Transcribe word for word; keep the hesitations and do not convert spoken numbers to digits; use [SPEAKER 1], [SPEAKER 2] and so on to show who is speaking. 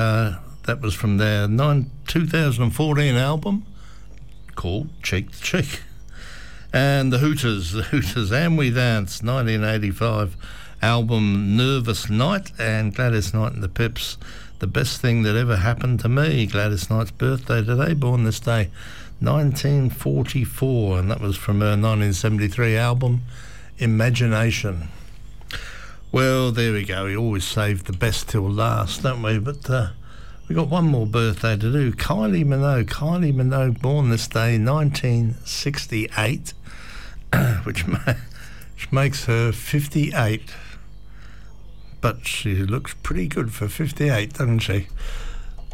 [SPEAKER 1] Uh, that was from their nine, two thousand fourteen album called Cheek to Cheek. And the Hooters, the Hooters, And We Dance, nineteen eighty-five album Nervous Night, and Gladys Knight and the Pips, The Best Thing That Ever Happened to Me. Gladys Knight's birthday today, born this day, nineteen forty-four, and that was from her nineteen seventy-three album Imagination. Well, there we go. We always save the best till last, don't we? But uh, we got one more birthday to do. Kylie Minogue. Kylie Minogue, born this day, nineteen sixty-eight, which, ma- which makes her fifty-eight. But she looks pretty good for fifty-eight, doesn't she?